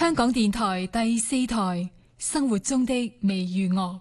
香港電台第4台生活中的微娛樂。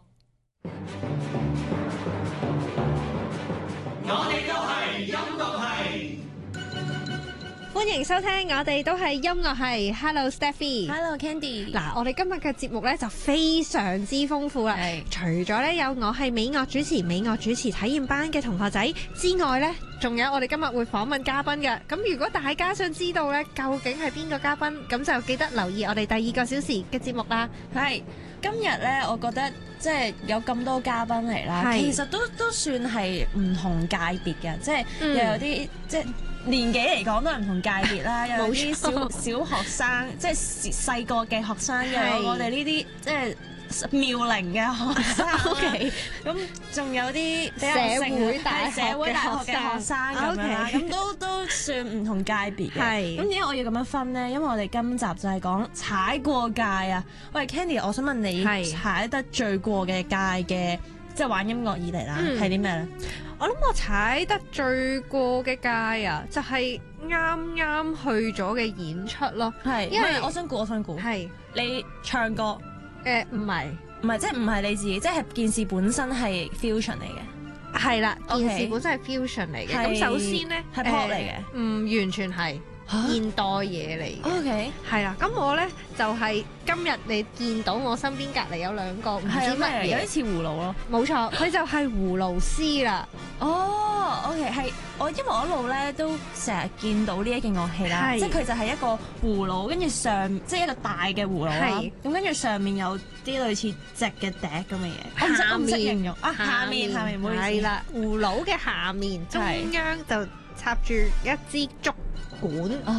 我哋都係音樂系， 歡迎收聽，我哋都係音樂系。Hello Stephy，Hello Candy。 嗱，我哋今日嘅節目咧就非常之豐富啦。除咗咧有我係美樂主持體驗班嘅同學仔之外咧，仲有我哋今日會訪問嘉賓嘅。咁如果大家想知道咧究竟係邊個嘉賓，咁就記得留意我哋第2個小時嘅節目啦。 係今日咧，我覺得即係有咁多嘉賓嚟啦，其實都算係唔同界別嘅，即係又有啲即係年紀嚟講都係唔同界別啦，又有啲小學生，即係細個嘅學生，又有我哋呢啲即係妙齡嘅學生。OK， 咁仲有啲比較社會大學嘅學生咁樣啦，咁都算唔同界別嘅。係咁點解我要咁樣分呢？因為我哋今集就係講踩過界啊！喂 Candy， 我想問你踩得最過嘅界嘅，即係玩音樂以嚟啦，係啲咩咧？ 我諗我踩得最過嘅界啊，就係啱去咗嘅演出咯。係，因為我想估，係你唱歌。 唔係， 即係唔係你自己，即係件事本身係 fusion 嚟嘅。 係啦，件事本身係 fusion 嚟嘅。咁首先咧， 係 pop 嚟嘅， 完全係現代嘢嚟嘅。 OK， 係啦。咁我咧就係今日你見到我身邊隔離有兩個唔知乜嘢， 有啲似葫蘆咯。 冇錯，佢就係葫蘆絲啦。 OK， 係我因為我一路咧都成日見到呢一件樂器啦，即係佢就係一個葫蘆，跟住上即係一個大嘅葫蘆啦，咁跟住上面有啲類似直嘅笛咁嘅嘢。 下面形容下面唔好意思。 係啦，葫蘆嘅下面中央就插住一支竹管。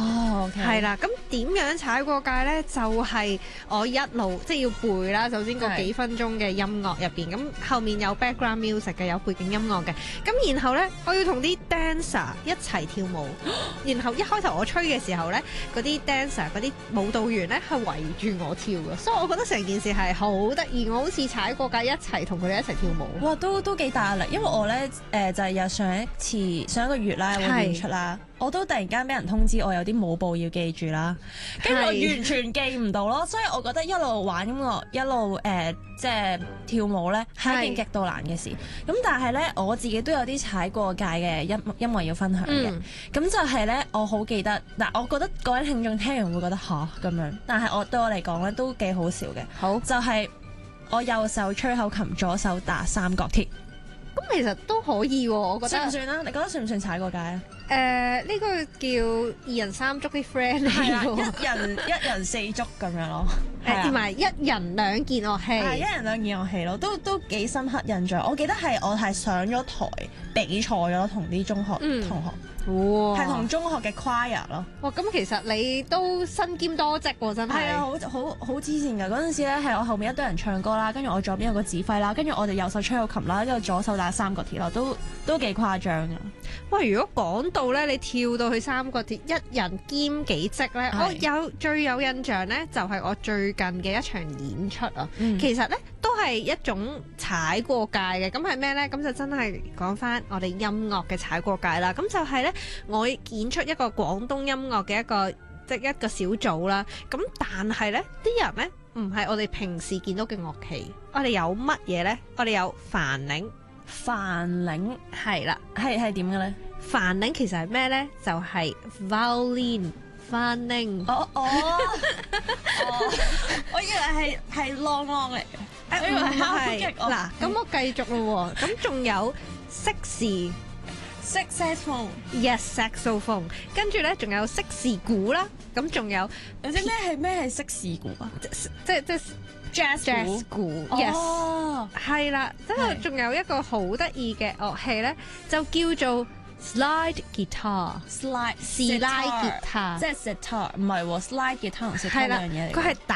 OK， 係啦。咁點樣踩過界咧？就係我一路即係要背啦。首先嗰幾分鐘嘅音樂入邊，咁後面有 background music 嘅，有背景音樂嘅。咁然後咧，我要同啲 dancer 一齊跳舞。然後一開頭我吹嘅時候咧，嗰啲 dancer 嗰啲舞蹈員咧係圍住我跳嘅，所以我覺得成件事係好得意。我好似踩過界，一齊同佢哋一齊跳舞。 哇，都幾大壓力，因為我咧就係有上一個月啦，有演出啦。我都突然間俾人通知我有啲舞步要記住啦，跟住我完全記唔到咯，所以我覺得一路玩音樂一路即係跳舞咧係一件極度難嘅事。咁但係咧我自己都有啲踩過界嘅音樂要分享嘅。咁就係咧我好記得嗱，我覺得各位聽眾聽完會覺得嚇咁樣，但係對我嚟講咧都幾好笑嘅。好，就係我右手吹口琴，左手打三角鐵。 咁其實都可以喎，我覺得算唔算啊？你覺得算唔算踩過界啊？ 呢個叫2人3足啲 friend 嚟嘅，一人4足咁樣咯， 同埋1人2件樂器， 係1人2件樂器咯，都幾深刻印象。我記得我係上咗台比賽咗，同啲中學同學。係同中學嘅 choir 咯。 哇！咁其實你都身兼多職喎，真係。 係啊，好黐線㗎！嗰陣時咧係我後面一堆人唱歌啦，跟住我左邊有個指揮啦，跟住我哋右手吹口琴啦，跟住左手打三角鐵咯，都幾誇張㗎。 喂，如果講到咧，你跳到去三角鐵，一人兼幾職咧，我最有印象咧，就係我最近嘅一場演出啊。其實咧都係一種踩過界嘅。咁係咩咧？咁就真係講翻我哋音樂嘅踩過界啦。咁就係咧。我演出一個廣東音樂嘅一個小組啦，咁但係咧啲人咧唔係我哋平時見到嘅樂器，我哋有乜嘢咧？我哋有梵鈴，係啦， 係點嘅咧？ 梵鈴其實係咩咧？就係 violin 梵鈴。 我以為係 long 嚟嘅，我以為係嗱，咁我繼續咯喎，咁仲有色士。 saxophone，yes saxophone， 跟住咧仲有色士鼓啦，咁仲有唔知咩係色士鼓啊？ 即係 jazz 鼓，yes，係啦，之後仲有一個好得意嘅樂器咧，就叫做 slide guitar， slide 吉他， 即係 sitar， 唔係喎 ，slide guitar 同 sitar 兩樣嘢嚟。 佢係打